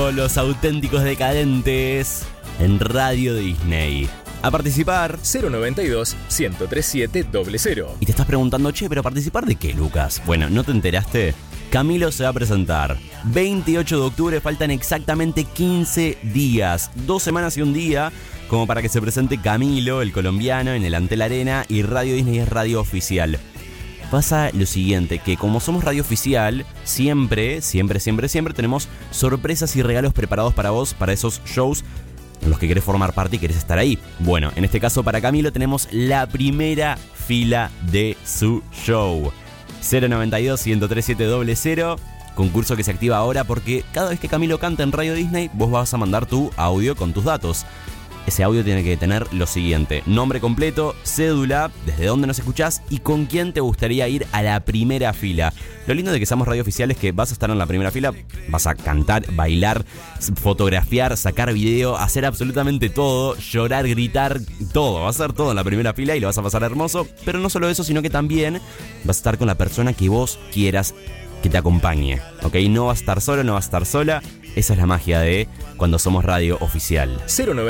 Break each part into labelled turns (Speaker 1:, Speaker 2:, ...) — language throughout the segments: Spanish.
Speaker 1: Camilo, los auténticos decadentes en Radio Disney. A participar
Speaker 2: 092-103700.
Speaker 1: Y te estás preguntando, che, ¿pero participar de qué, Lucas? Bueno, ¿no te enteraste? Camilo se va a presentar 28 de octubre, faltan exactamente 15 días, 2 semanas y un día, como para que se presente Camilo, el colombiano, en el Antel Arena, y Radio Disney es radio oficial. Pasa lo siguiente, que como somos radio oficial, siempre tenemos sorpresas y regalos preparados para vos, para esos shows en los que querés formar parte y querés estar ahí. Bueno, en este caso para Camilo tenemos la primera fila de su show. 092-103700, concurso que se activa ahora porque cada vez que Camilo canta en Radio Disney, vos vas a mandar tu audio con tus datos. Ese audio tiene que tener lo siguiente: nombre completo, cédula, desde dónde nos escuchás y con quién te gustaría ir a la primera fila. Lo lindo de que seamos radio oficial es que vas a estar en la primera fila, vas a cantar, bailar, fotografiar, sacar video, hacer absolutamente todo, llorar, gritar, todo. Vas a hacer todo en la primera fila y lo vas a pasar hermoso. Pero no solo eso, sino que también vas a estar con la persona que vos quieras que te acompañe, ¿ok? No vas a estar solo, no vas a estar sola. Esa es la magia de cuando somos radio oficial.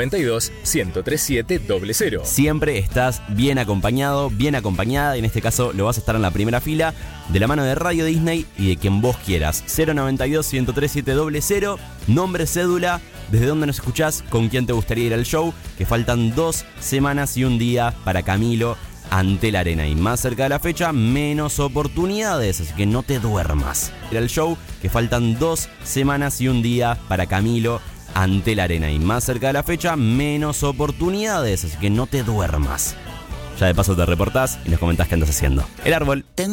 Speaker 2: 092-103700.
Speaker 1: Siempre estás bien acompañado, bien acompañada, y en este caso lo vas a estar en la primera fila, de la mano de Radio Disney y de quien vos quieras. 092-103700, nombre, cédula, desde dónde nos escuchás, con quién te gustaría ir al show, que faltan 2 semanas y un día para Camilo ante la arena, y más cerca de la fecha, menos oportunidades, así que no te duermas. Era el show, que faltan 2 semanas y un día para Camilo ante la arena, y más cerca de la fecha, menos oportunidades, así que no te duermas. Ya de paso te reportás y nos comentás qué andas haciendo. El árbol.